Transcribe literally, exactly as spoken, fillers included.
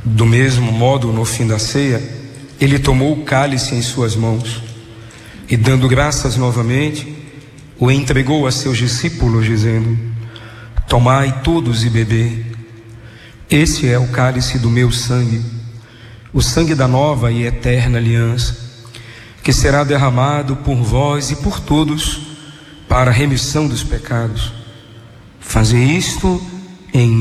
Do mesmo modo, no fim da ceia, ele tomou o cálice em suas mãos e, dando graças novamente, o entregou a seus discípulos, dizendo: tomai todos e bebei. Esse é o cálice do meu sangue, o sangue da nova e eterna aliança, que será derramado por vós e por todos para a remissão dos pecados. Fazei isto em